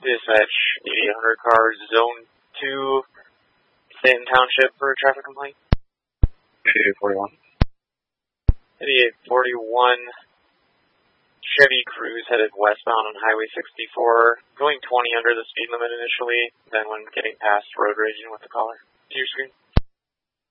Dispatch 8800 cars, Zone 2, Stanton Township for a traffic complaint. 8841. 8841, Chevy Cruze headed westbound on Highway 64, going 20 under the speed limit initially, then when getting past road raging with the caller. To your screen.